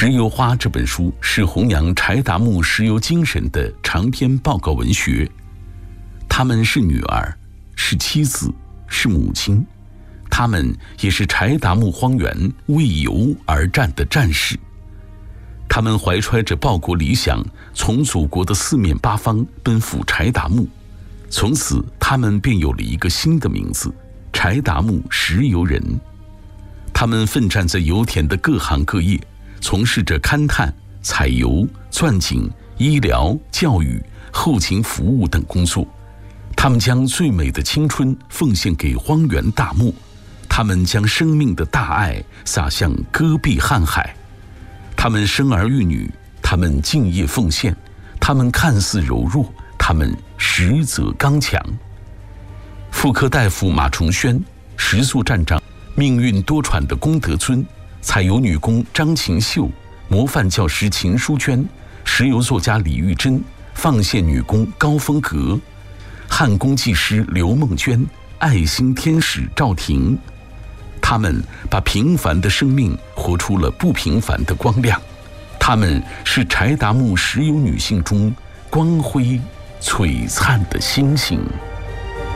石油花这本书是弘扬柴达木石油精神的长篇报告文学。她们是女儿，是妻子，是母亲，她们也是柴达木荒原为油而战的战士。他们怀揣着报国理想，从祖国的四面八方奔赴柴达木，从此他们便有了一个新的名字——柴达木石油人。他们奋战在油田的各行各业，从事着勘探、采油、钻井、医疗、教育、后勤服务等工作。他们将最美的青春奉献给荒原大漠，他们将生命的大爱洒向戈壁瀚海。他们生儿育女，他们敬业奉献，他们看似柔弱，他们实则刚强。妇科大夫马崇轩，食宿站长命运多舛的龚德尊，采油女工张琴秀，模范教师秦淑娟，石油作家李玉珍，放线女工高峰阁，焊工技师刘梦娟，爱心天使赵婷。他们把平凡的生命活出了不平凡的光亮，他们是柴达木石油女性中光辉璀璨的星星。